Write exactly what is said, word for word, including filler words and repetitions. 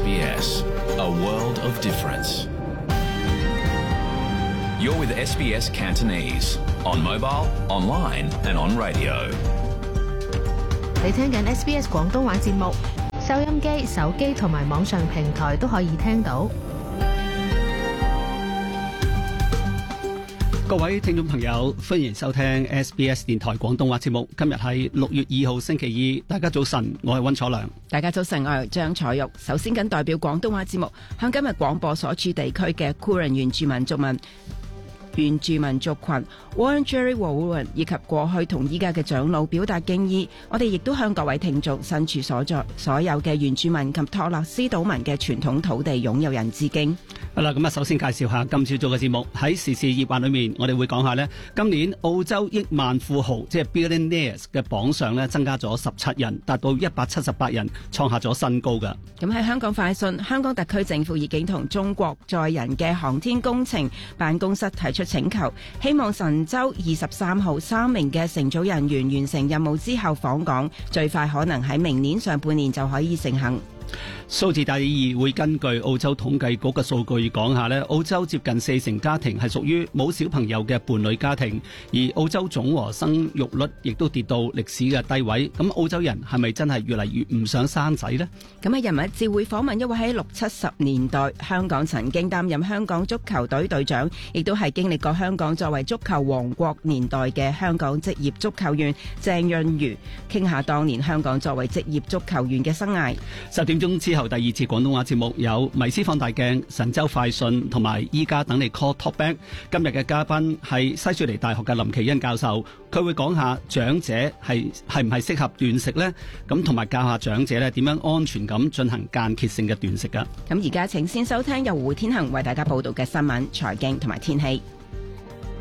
B S, a world of difference. You're with S B S Cantonese, on mobile, online and on radio. 你聽緊 S B S 廣東話節目，收音機、手機同埋網上平台都可以聽到。 各位聽眾朋友，歡迎收聽 S B S 電台廣東話節目。今日係六月二號星期二，大家早晨，我係溫楚良。 大家早晨，我係張彩玉。首先緊代表廣東話節目，向今日廣播所處地區嘅酷人原住民族民原住民族群 Wurundjeri Woi 以及過去同依家嘅長老表達敬意。我哋亦都向各位聽眾身處所在所有嘅原住民及托勒斯島民嘅傳統土地擁有人致敬。 好啦，咁啊，首先介紹下今朝早嘅節目。喺時事熱話裏面，我哋會講下呢，今年澳洲億萬富豪即係 Billionaires 嘅榜上呢，增加咗十七人，達到一百七十八人，創下咗新高㗎。 咁喺香港快訊，香港特區政府已經同中國載人嘅航天工程辦公室提出請求，希望神舟二十三號三名嘅乘組人員完成任務之後訪港，最快可能喺明年上半年就可以成行。 數字第二會根據澳洲統計局嘅數據講下呢，澳洲接近四成家庭係屬於冇小朋友嘅伴侶家庭，而澳洲總和生育率亦都跌到歷史嘅低位。咁澳洲人係咪真係越嚟越唔想生仔呢？ 咁喺人物誌會訪問一位喺六七十年代香港曾經擔任香港足球隊隊長，亦都係經歷過香港作為足球王國年代嘅香港職業足球員鄭潤如，傾下當年香港作為職業足球員嘅生涯。 十點鐘之後第二次廣東話節目有迷思放大鏡、神州快訊同埋依家等你 call talkback。今日嘅嘉賓係西雪梨大學嘅林奇恩教授，佢會講下長者係係唔係適合斷食呢？咁同埋教下長者咧點樣安全咁進行間歇性嘅斷食噶。 咁而家請先收聽由胡天恒為大家報道嘅新聞、財經同埋天氣。